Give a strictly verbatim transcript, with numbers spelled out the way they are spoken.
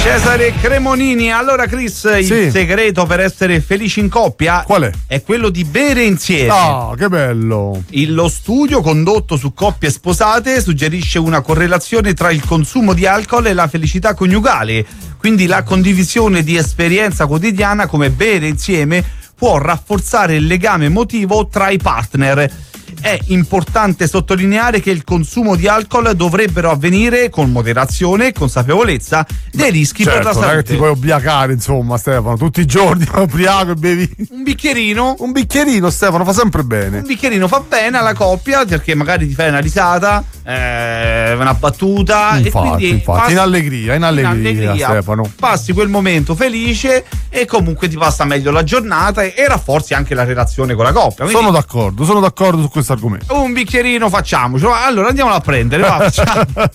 Cesare Cremonini. Allora Chris, il Sì. segreto per essere felici in coppia Qual è? è quello di bere insieme. Ah, che bello. Il- Lo studio condotto su coppie sposate suggerisce una correlazione tra il consumo di alcol e la felicità coniugale. Quindi la condivisione di esperienza quotidiana come bere insieme può rafforzare il legame emotivo tra i partner. È importante sottolineare che il consumo di alcol dovrebbero avvenire con moderazione e consapevolezza dei rischi Certo, per la non è che salute. ti puoi ubriacare, insomma, Stefano, tutti i giorni ubriaco e bevi Un bicchierino, un bicchierino, Stefano, fa sempre bene. un bicchierino fa bene alla coppia, perché magari ti fai una risata, eh, una battuta, e Infatti, quindi infatti, passi- in allegria, in allegria, Stefano. passi quel momento felice e comunque ti passa meglio la giornata e, e rafforzi anche la relazione con la coppia. Quindi Sono d'accordo, sono d'accordo su questo argomento. un bicchierino facciamocelo. Allora andiamolo a prendere, va, facciamo.